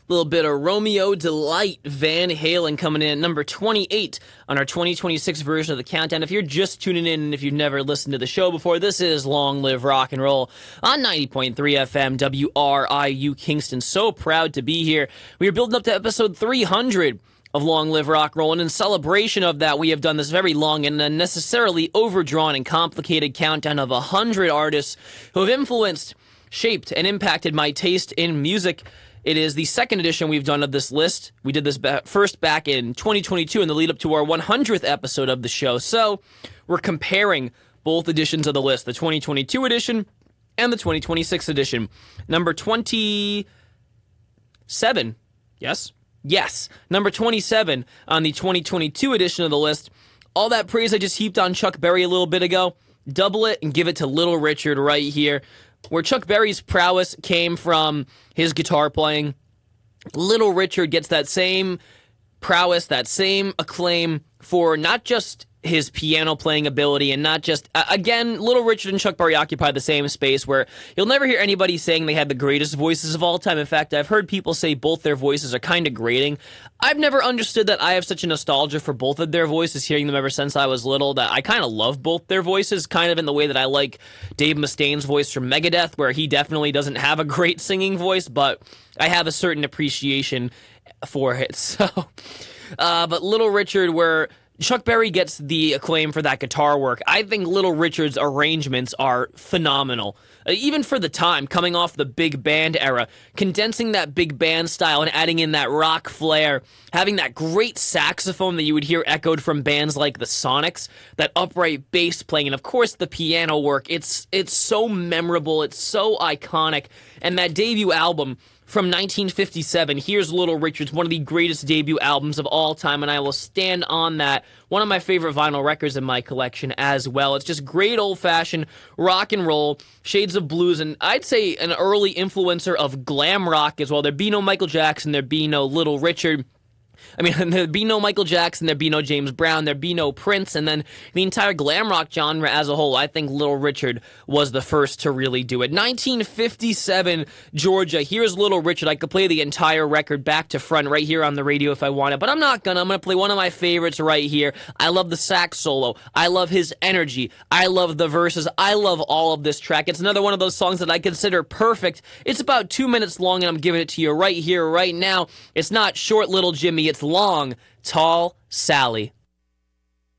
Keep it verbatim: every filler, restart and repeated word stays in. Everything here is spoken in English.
little bit of Romeo Delight, Van Halen coming in at number twenty-eight on our twenty twenty-six version of the countdown. If you're just tuning in and if you've never listened to the show before, this is Long Live Rock and Roll on ninety point three F M, W R I U Kingston. So proud to be here. We are building up to episode three hundred of Long Live Rock and Roll, and in celebration of that, we have done this very long and unnecessarily overdrawn and complicated countdown of one hundred artists who have influenced, shaped, and impacted my taste in music. It is the second edition we've done of this list. We did this ba- first back in twenty twenty-two in the lead up to our one hundredth episode of the show. So we're comparing both editions of the list, the twenty twenty-two edition and the twenty twenty-six edition. Number twenty-seven, yes? Yes, number twenty-seven on the twenty twenty-two edition of the list. All that praise I just heaped on Chuck Berry a little bit ago, double it and give it to Little Richard right here. Where Chuck Berry's prowess came from his guitar playing, Little Richard gets that same prowess, that same acclaim for not just his piano playing ability and not just, uh, again, Little Richard and Chuck Berry occupy the same space where you'll never hear anybody saying they have the greatest voices of all time. In fact, I've heard people say both their voices are kind of grating. I've never understood that. I have such a nostalgia for both of their voices, hearing them ever since I was little, that I kind of love both their voices, kind of in the way that I like Dave Mustaine's voice from Megadeth, where he definitely doesn't have a great singing voice, but I have a certain appreciation for it. So, uh, but Little Richard, where Chuck Berry gets the acclaim for that guitar work, I think Little Richard's arrangements are phenomenal. Uh, even for the time, coming off the big band era, condensing that big band style and adding in that rock flair, having that great saxophone that you would hear echoed from bands like the Sonics, that upright bass playing, and of course the piano work. It's it's so memorable, it's so iconic, and that debut album from nineteen fifty-seven, here's Little Richard's, one of the greatest debut albums of all time, and I will stand on that. One of my favorite vinyl records in my collection as well. It's just great old-fashioned rock and roll, shades of blues, and I'd say an early influencer of glam rock as well. There'd be no Michael Jackson, there'd be no Little Richard. I mean, there'd be no Michael Jackson, there'd be no James Brown, there'd be no Prince, and then the entire glam rock genre as a whole, I think Little Richard was the first to really do it. nineteen fifty-seven, Georgia. Here's Little Richard. I could play the entire record back to front right here on the radio if I wanted, but I'm not gonna. I'm gonna play one of my favorites right here. I love the sax solo. I love his energy. I love the verses. I love all of this track. It's another one of those songs that I consider perfect. It's about two minutes long, and I'm giving it to you right here, right now. It's not Short Little Jimmy. It's long, Tall Sally.